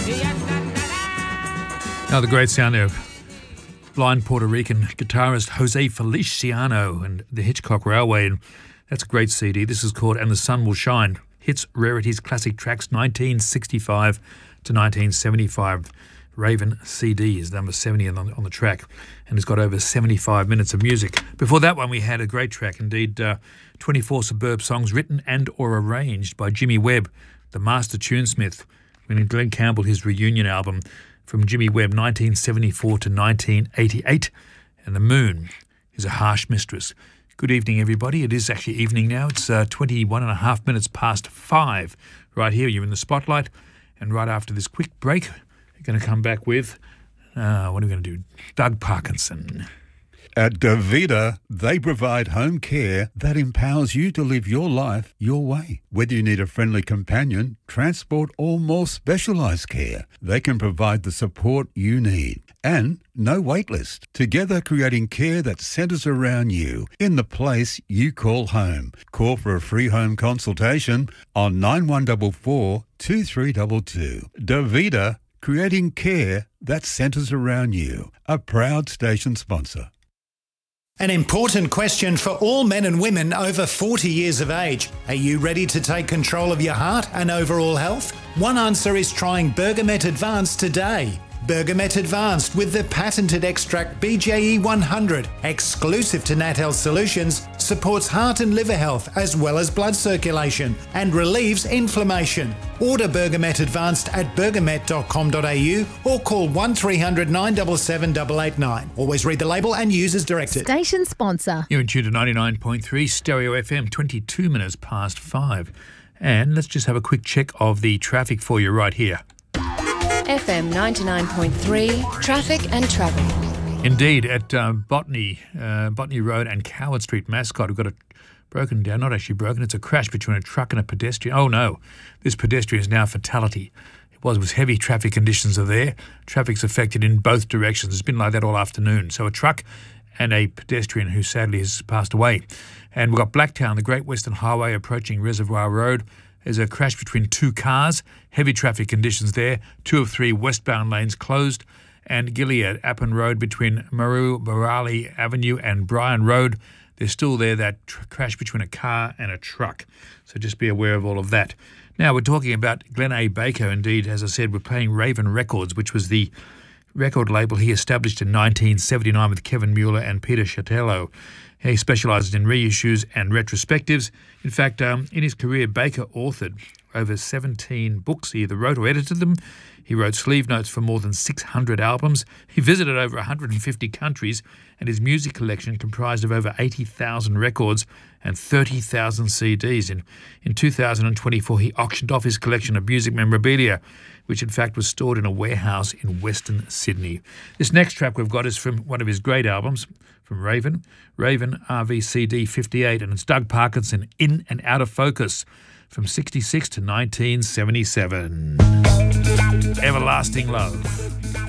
Now the great sound of blind Puerto Rican guitarist Jose Feliciano and the Hitchcock Railway, and that's a great CD. This is called And the Sun Will Shine. Hits, rarities, classic tracks, 1965 to 1975. Raven CD is number 70 on the track, and it's got over 75 minutes of music. Before that one, we had a great track indeed, 24 superb songs written and or arranged by Jimmy Webb, the master tunesmith, when Glenn Campbell, his reunion album from Jimmy Webb, 1974 to 1988. And The Moon is a harsh mistress. Good evening, everybody. It is actually evening now. It's 21 and a half minutes past 5. Right here, you're in the spotlight. And right after this quick break, we're going to come back with, what are we going to do? Doug Parkinson. At Davida, they provide home care that empowers you to live your life your way. Whether you need a friendly companion, transport, or more specialised care, they can provide the support you need. And no wait list. Together creating care that centres around you in the place you call home. Call for a free home consultation on 9144 2322. Davida, creating care that centres around you. A proud station sponsor. An important question for all men and women over 40 years of age. Are you ready to take control of your heart and overall health? One answer is trying Bergamet Advanced today. Bergamet Advanced with the patented extract BJE 100, exclusive to NatHealth Solutions, supports heart and liver health as well as blood circulation and relieves inflammation. Order Bergamet Advanced at bergamet.com.au or call 1300 977 889. Always read the label and use as directed. Station sponsor. You're in tune to 99.3 Stereo FM, 22 minutes past 5. And let's just have a quick check of the traffic for you right here. FM 99.3, traffic and travel. Indeed, at Botany Road and Coward Street, Mascot, we've got a broken down, not actually broken, it's a crash between a truck and a pedestrian. Oh no, this pedestrian is now fatality. It was heavy traffic conditions are there. Traffic's affected in both directions. It's been like that all afternoon. So a truck and a pedestrian who sadly has passed away. And we've got Blacktown, the Great Western Highway approaching Reservoir Road. There's a crash between two cars, heavy traffic conditions there, 2 of 3 westbound lanes closed, and Gilead, Appin Road between Barali Avenue and Bryan Road. There's still there that crash between a car and a truck. So just be aware of all of that. Now we're talking about Glenn A. Baker. Indeed, as I said, we're playing Raven Records, which was the record label he established in 1979 with Kevin Mueller and Peter Chatello. He specialises in reissues and retrospectives. In fact, in his career, Baker authored over 17 books. He either wrote or edited them. He wrote sleeve notes for more than 600 albums. He visited over 150 countries, and his music collection comprised of over 80,000 records and 30,000 CDs. In 2024, he auctioned off his collection of music memorabilia, which in fact was stored in a warehouse in Western Sydney. This next track we've got is from one of his great albums, from Raven RVCD 58, and it's Doug Parkinson, In and Out of Focus, from 66 to 1977. Everlasting Love.